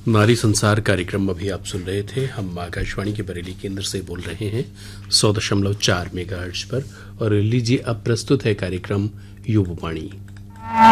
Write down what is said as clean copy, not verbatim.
नारी संसार कार्यक्रम अभी आप सुन रहे थे। हम आकाशवाणी के बरेली केंद्र से बोल रहे हैं 100.4 मेगाहर्ट्ज पर। और लीजिए अब प्रस्तुत है कार्यक्रम युववाणी।